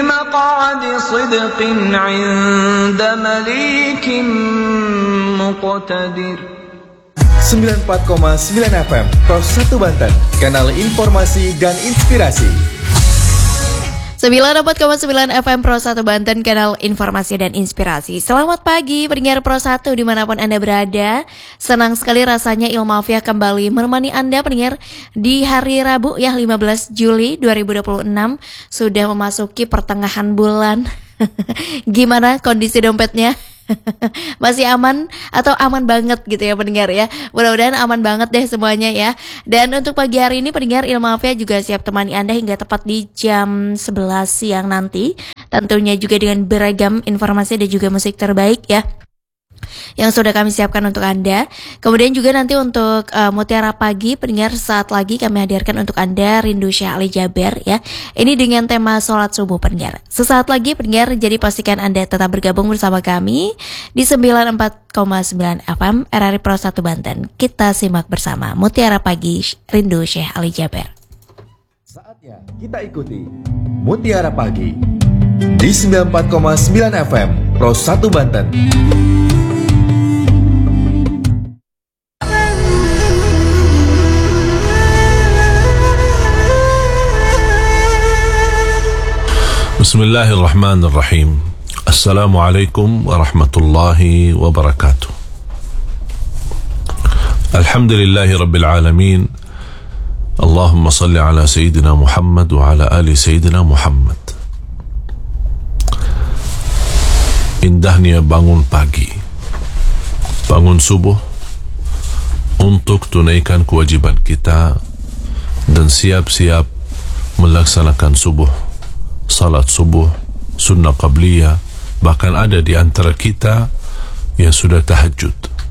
مقعد صدق عند مليك مقتدر. 94,9 FM Pros 1 Banten, kanal informasi dan inspirasi. 94,9 FM Pro 1 Banten, kanal informasi dan inspirasi. Selamat pagi pendengar Pro 1 dimanapun Anda berada. Senang sekali rasanya Ilmafia kembali menemani Anda pendengar di hari Rabu ya, 15 Juli 2026. Sudah memasuki pertengahan bulan. Gimana kondisi dompetnya? Masih aman atau aman banget gitu ya pendengar ya. Mudah-mudahan aman banget deh semuanya ya. Dan untuk pagi hari ini pendengar Ilmafia juga siap temani Anda hingga tepat di jam 11 siang nanti. Tentunya juga dengan beragam informasi dan juga musik terbaik ya yang sudah kami siapkan untuk Anda. Kemudian juga nanti untuk Mutiara Pagi pendengar, saat lagi kami hadirkan untuk Anda Rindu Syekh Ali Jaber ya. Ini dengan tema sholat subuh pendengar. Sesaat lagi pendengar, jadi pastikan Anda tetap bergabung bersama kami di 94,9 FM RRI Pro 1 Banten. Kita simak bersama Mutiara Pagi Rindu Syekh Ali Jaber. Saatnya kita ikuti Mutiara Pagi di 94,9 FM Pro 1 Banten. Bismillahirrahmanirrahim. Assalamualaikum warahmatullahi wabarakatuh. Alhamdulillahi rabbil alamin. Allahumma salli ala Sayyidina Muhammad wa ala ali Sayyidina Muhammad. Indahnya bangun pagi, bangun subuh untuk tunaikan kewajiban kita dan siap-siap melaksanakan subuh, salat subuh, sunnah qabliyah. Bahkan ada di antara kita yang sudah tahajud.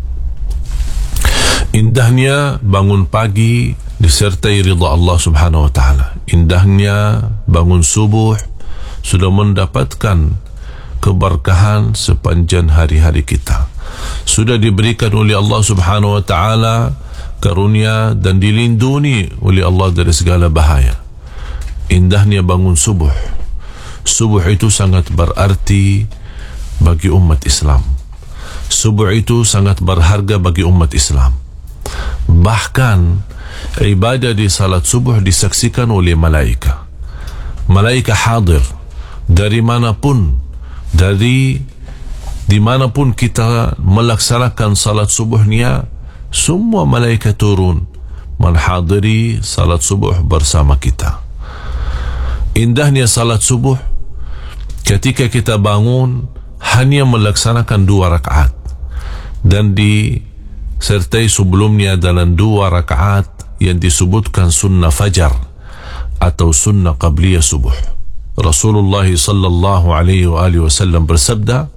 Indahnya bangun pagi disertai ridha Allah subhanahu wa ta'ala. Indahnya bangun subuh sudah mendapatkan keberkahan sepanjang hari-hari kita. Sudah diberikan oleh Allah subhanahu wa ta'ala karunia dan dilindungi oleh Allah dari segala bahaya. Indahnya bangun subuh. Subuh itu sangat berarti bagi umat Islam. Subuh itu sangat berharga bagi umat Islam. Bahkan ibadah di salat subuh disaksikan oleh malaika. Malaika hadir dari manapun, dari dimanapun kita melaksanakan salat subuhnya, semua malaika turun menghadiri salat subuh bersama kita. Indahnya salat subuh ketika kita bangun hanya melaksanakan 2 rakaat dan disertai sebelumnya dalam 2 rakaat yang disebutkan sunnah fajar atau sunnah qabliyah subuh. Rasulullah sallallahu alaihi wasallam bersabda,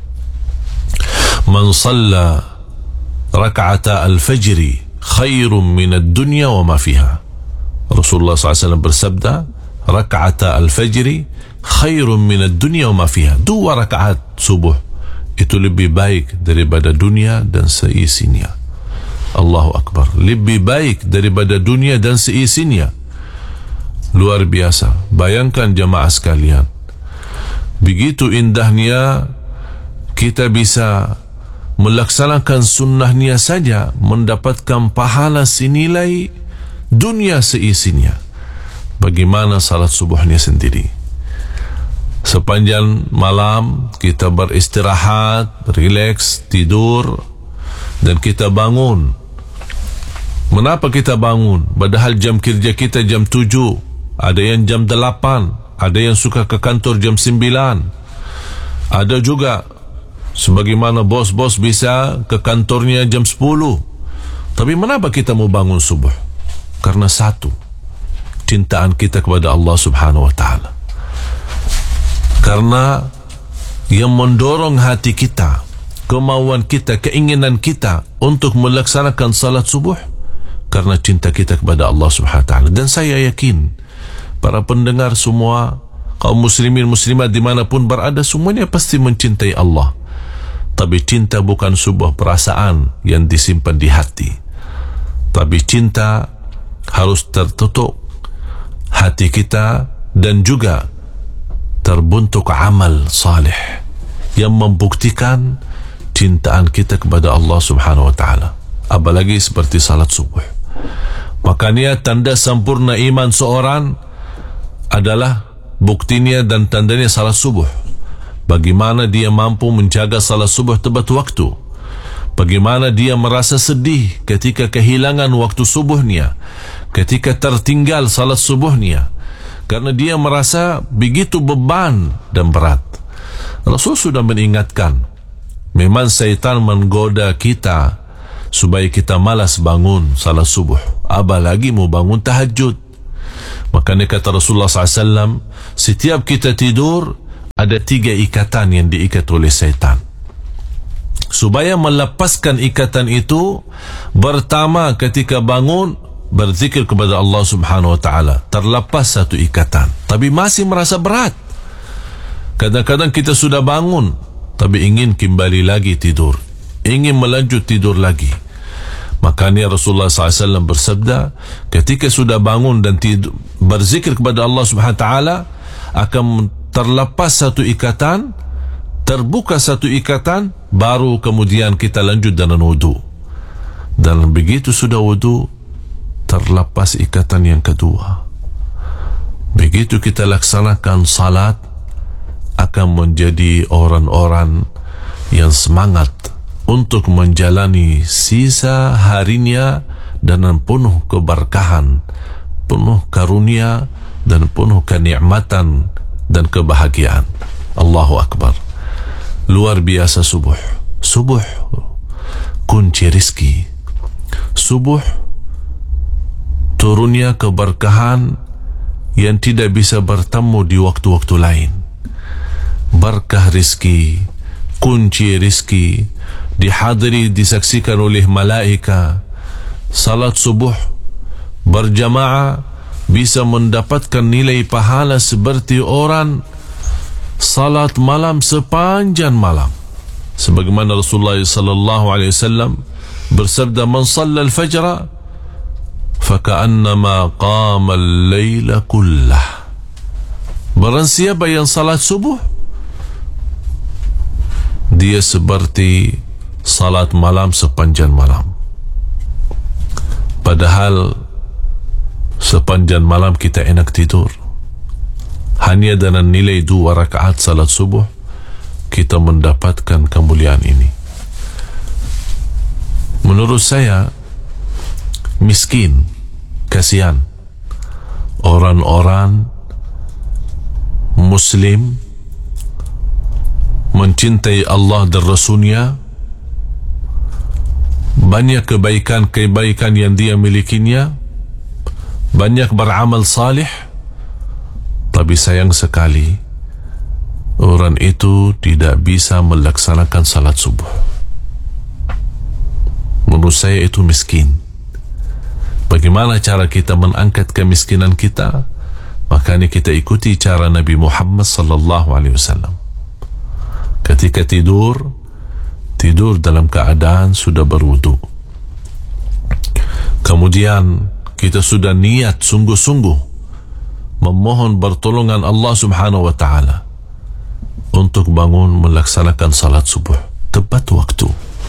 "Man shalla rak'ata al-fajr khairun min ad-dunya wa ma fiha." Rasulullah sallallahu alaihi wasallam bersabda, "Rak'ata al-fajr khairun min ad-dunya wa ma fiha." 2 rakaat subuh itu lebih baik daripada dunia dan seisinya. Allahu Akbar. Lebih baik daripada dunia dan seisinya. Luar biasa. Bayangkan jamaah sekalian, begitu indahnya kita bisa melaksanakan sunnahnya saja mendapatkan pahala senilai dunia seisinya. Bagaimana salat subuhnya sendiri? Sepanjang malam kita beristirahat, rileks, tidur, dan kita bangun. Mengapa kita bangun? Padahal jam kerja kita jam 7, ada yang jam 8, ada yang suka ke kantor jam 9. Ada juga sebagaimana bos-bos bisa ke kantornya jam 10. Tapi mengapa kita mau bangun subuh? Karena satu, cintaan kita kepada Allah subhanahu wa ta'ala. Karena yang mendorong hati kita, kemauan kita, keinginan kita untuk melaksanakan salat subuh karena cinta kita kepada Allah subhanahu wa ta'ala. Dan saya yakin para pendengar semua, kaum muslimin muslimat dimanapun berada, semuanya pasti mencintai Allah. Tapi cinta bukan sebuah perasaan yang disimpan di hati, tapi cinta harus tertutup hati kita dan juga terbentuk amal salih yang membuktikan cintaan kita kepada Allah Subhanahu wa taala, apalagi seperti salat subuh. Makanya tanda sempurna iman seorang adalah buktinya dan tandanya salat subuh. Bagaimana dia mampu menjaga salat subuh tepat waktu, bagaimana dia merasa sedih ketika kehilangan waktu subuhnya, ketika tertinggal salat subuhnya, karena dia merasa begitu beban dan berat. Rasul sudah mengingatkan, memang syaitan menggoda kita supaya kita malas bangun salat subuh, apalagi mau bangun tahajud. Makanya kata Rasulullah SAW, setiap kita tidur ada 3 ikatan yang diikat oleh syaitan. Supaya melepaskan ikatan itu, pertama ketika bangun berzikir kepada Allah Subhanahu wa taala, terlepas satu ikatan, tapi masih merasa berat. Kadang-kadang kita sudah bangun tapi ingin kembali lagi tidur, ingin melanjut tidur lagi. Makanya Rasulullah SAW bersabda, ketika sudah bangun dan tidur, berzikir kepada Allah Subhanahu wa taala, akan terlepas satu ikatan, terbuka satu ikatan, baru kemudian kita lanjut dengan wudu. Dan begitu sudah wudu, terlepas ikatan yang kedua. Begitu kita laksanakan salat, akan menjadi orang-orang yang semangat untuk menjalani sisa harinya dengan penuh keberkahan, penuh karunia, dan penuh kenikmatan dan kebahagiaan. Allahu Akbar. Luar biasa subuh. Subuh kunci rizki. Subuh turunnya keberkahan yang tidak bisa bertemu di waktu-waktu lain. Berkah rizki, kunci rizki, dihadiri, disaksikan oleh malaika. Salat subuh berjamaah bisa mendapatkan nilai pahala seperti orang salat malam sepanjang malam. Sebagaimana Rasulullah sallallahu alaihi wasallam bersabda, man shalla al-fajr faka'annama qama al-laila kullah. Barang siapa yang salat subuh, dia seperti salat malam sepanjang malam. Padahal sepanjang malam kita enak tidur. Hanya dengan nilai 2 rakaat salat subuh kita mendapatkan kemuliaan ini. Menurut saya miskin, kasihan orang-orang Muslim mencintai Allah dan Rasulnya, banyak kebaikan-kebaikan yang dia milikinya, banyak beramal salih, tapi sayang sekali orang itu tidak bisa melaksanakan salat subuh. Menurut saya itu miskin. Bagaimana cara kita mengangkat kemiskinan kita? Makanya kita ikuti cara Nabi Muhammad sallallahu alaihi wasallam. Ketika tidur dalam keadaan sudah berwudu. Kemudian kita sudah niat sungguh-sungguh memohon pertolongan Allah Subhanahu wa taala untuk bangun melaksanakan salat subuh tepat waktu.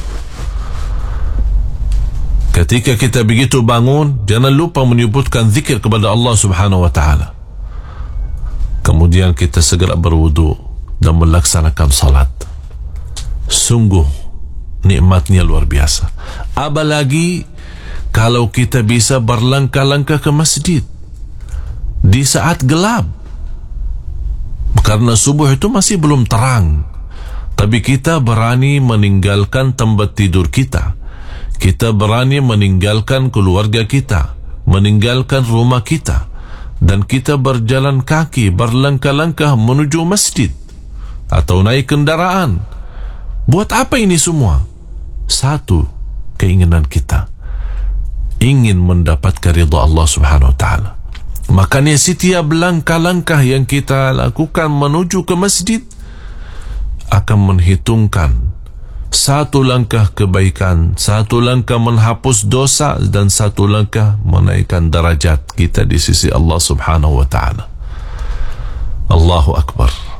Ketika kita begitu bangun, jangan lupa menyebutkan zikir kepada Allah Subhanahu wa taala. Kemudian kita segera berwudu dan melaksanakan salat. Sungguh nikmatnya luar biasa. Apalagi kalau kita bisa berlangkah-langkah ke masjid di saat gelap, karena subuh itu masih belum terang, tapi kita berani meninggalkan tempat tidur kita, kita berani meninggalkan keluarga kita, meninggalkan rumah kita, dan kita berjalan kaki, berlangkah-langkah menuju masjid atau naik kendaraan. Buat apa ini semua? Satu keinginan kita, ingin mendapatkan ridha Allah Subhanahu wa taala. Makanya setiap langkah-langkah yang kita lakukan menuju ke masjid akan menghitungkan satu langkah kebaikan, satu langkah menghapus dosa, dan satu langkah menaikkan darajat kita di sisi Allah Subhanahu wa taala. Allahu Akbar.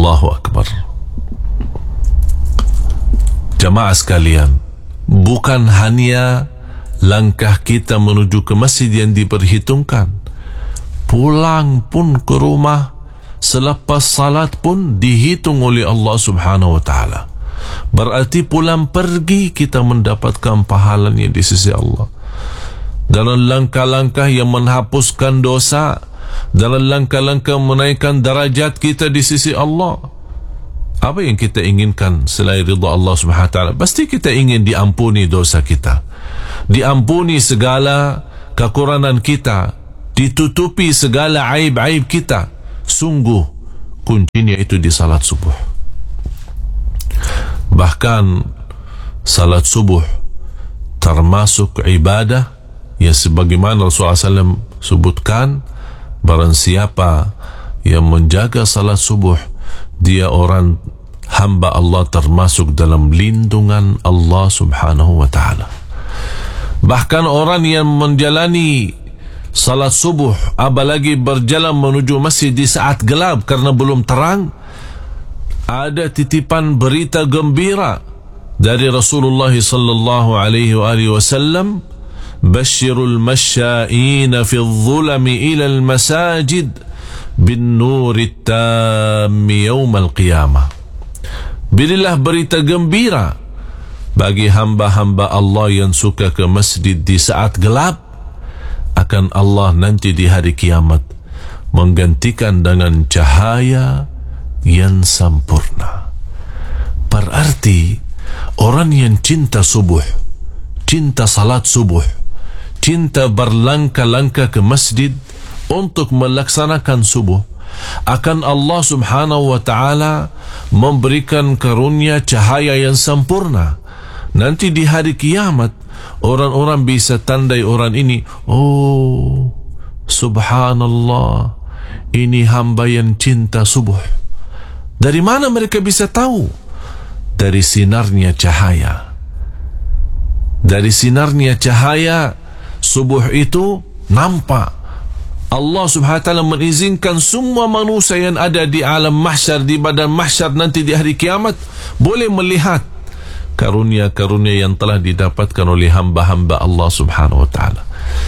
Allahu Akbar. Jamaah sekalian, bukan hanya langkah kita menuju ke masjid yang diperhitungkan, pulang pun ke rumah selepas salat pun dihitung oleh Allah Subhanahu wa ta'ala. Berarti pulang pergi kita mendapatkan pahalanya di sisi Allah. Dalam langkah-langkah yang menghapuskan dosa, dalam langkah-langkah menaikkan darajat kita di sisi Allah. Apa yang kita inginkan selain ridha Allah Subhanahu wa ta'ala? Pasti kita ingin diampuni dosa kita, diampuni segala kekurangan kita, ditutupi segala aib-aib kita. Sungguh kuncinya itu di salat subuh. Bahkan salat subuh termasuk ibadah yang sebagaimana Rasulullah SAW sebutkan, barang siapa yang menjaga salat subuh, dia orang hamba Allah, termasuk dalam lindungan Allah Subhanahu wa ta'ala. Bahkan orang yang menjalani salat subuh, apalagi berjalan menuju masjid di saat gelap karena belum terang, ada titipan berita gembira dari Rasulullah sallallahu alaihi wasallam, basyirul masya'ina fi adh-dhulami ila al-masajid bin nurit tammi yawmal qiyamah. Berilah berita gembira bagi hamba-hamba Allah yang suka ke masjid di saat gelap, akan Allah nanti di hari kiamat menggantikan dengan cahaya yang sempurna. Berarti orang yang cinta subuh, cinta salat subuh, cinta berlangkah-langkah ke masjid untuk melaksanakan subuh, akan Allah Subhanahu wa ta'ala memberikan karunia cahaya yang sempurna. Nanti di hari kiamat orang-orang bisa tandai orang ini, oh subhanallah, ini hamba yang cinta subuh. Dari mana mereka bisa tahu? Dari sinarnya cahaya. Dari sinarnya cahaya subuh itu nampak. Allah Subhanahu wa ta'ala mengizinkan semua manusia yang ada di alam mahsyar, di badan mahsyar nanti di hari kiamat, boleh melihat karunia-karunia yang telah didapatkan oleh hamba-hamba Allah Subhanahu wa ta'ala.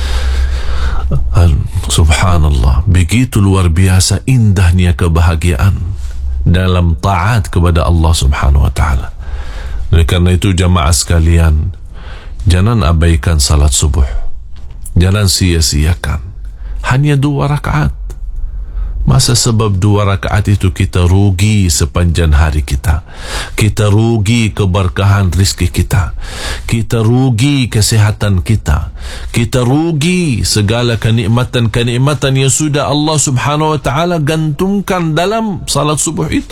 Subhanallah, begitu luar biasa indahnya kebahagiaan dalam taat kepada Allah Subhanahu wa ta'ala. Oleh karena itu jamaah sekalian, jangan abaikan salat subuh, jangan sia-siakan. Hanya 2 rakaat. Masa sebab 2 rakaat itu kita rugi sepanjang hari kita. Kita rugi keberkahan rizki kita. Kita rugi kesehatan kita. Kita rugi segala kenikmatan-kenikmatan yang sudah Allah Subhanahu wa ta'ala gantungkan dalam salat subuh itu.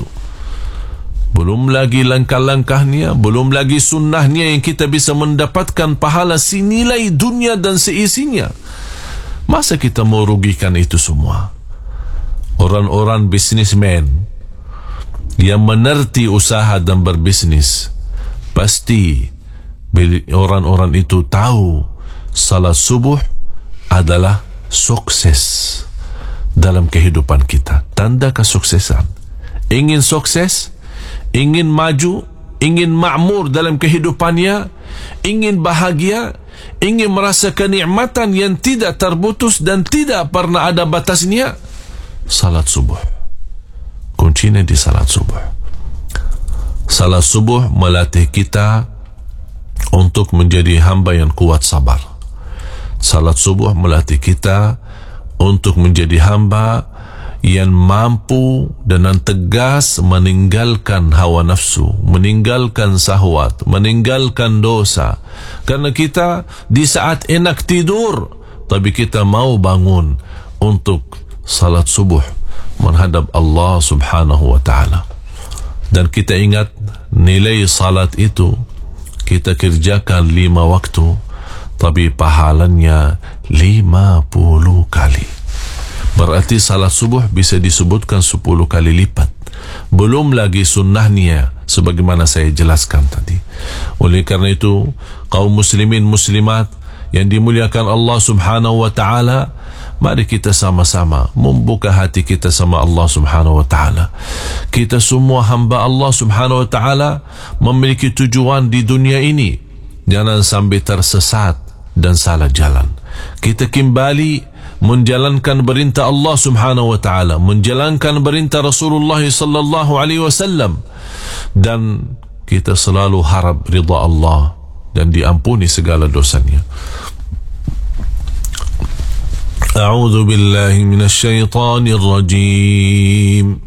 Belum lagi langkah-langkahnya, belum lagi sunnahnya yang kita bisa mendapatkan pahala senilai dunia dan seisinya. Masa kita mau rugikan itu semua? Orang-orang bisnismen yang menerti usaha dan berbisnis, pasti orang-orang itu tahu salat subuh adalah sukses dalam kehidupan kita, tanda kesuksesan. Ingin sukses, ingin maju, ingin makmur dalam kehidupannya, ingin bahagia, ingin merasa kenikmatan yang tidak terputus dan tidak pernah ada batasnya, salat subuh. Kuncinya di salat subuh. Salat subuh melatih kita untuk menjadi hamba yang kuat sabar. Salat subuh melatih kita untuk menjadi hamba yang mampu dengan tegas meninggalkan hawa nafsu, meninggalkan syahwat, meninggalkan dosa. Karena kita di saat enak tidur, tapi kita mau bangun untuk salat subuh menghadap Allah Subhanahu wa ta'ala. Dan kita ingat nilai salat itu kita kerjakan 5 waktu, tapi pahalanya 50 kali. Berarti salat subuh bisa disebutkan 10 kali lipat. Belum lagi sunnahnya sebagaimana saya jelaskan tadi. Oleh karena itu, kaum muslimin muslimat yang dimuliakan Allah Subhanahu wa ta'ala, mari kita sama-sama membuka hati kita sama Allah Subhanahu wa ta'ala. Kita semua hamba Allah subhanahu wa ta'ala memiliki tujuan di dunia ini. Jangan sampai tersesat dan salah jalan. Kita kembali menjalankan perintah Allah subhanahu wa ta'ala, menjalankan perintah Rasulullah sallallahu alaihi wasallam, dan kita selalu harap ridha Allah dan diampuni segala dosanya. A'udzu billahi minasy syaithanir rajim.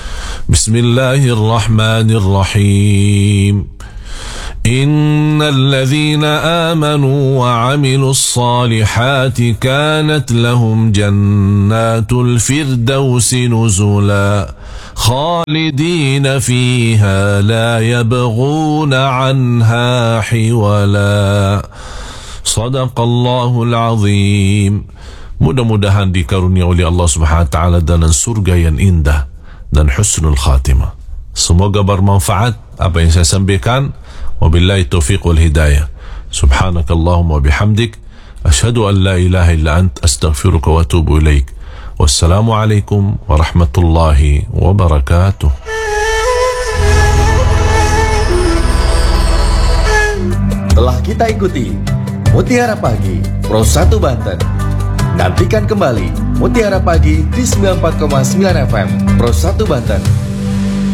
Bismillahirrahmanirrahim. Innal ladzina amanu wa 'amilus salihati kanat lahum jannatul firdausi nuzula khalidina fiha la yabghuna 'anha hiwala. Sadaqallahul azim. Mudah-mudahan dikarunia oleh Allah Subhanahu wa taala dengan surga yang indah dan husnul khatimah. Semoga bermanfaat apa yang saya sampaikan. Wabillahi taufiq wal hidayah. Subhanakallahumma bihamdik, asyhadu an la ilaha illa ant, astaghfiruka wa atubu ilaik. Wassalamu alaikum warahmatullahi wabarakatuh. Telah kita ikuti Mutiara Pagi Pro 1 Banten. Nantikan kembali Mutiara Pagi di 94,9 FM Pro 1 Banten.